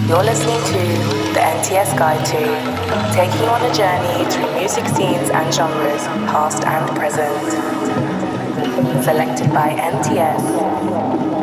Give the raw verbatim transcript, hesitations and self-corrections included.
You're listening to the N T S Guide to, taking you on a journey through music scenes and genres, past and present. Selected by N T S.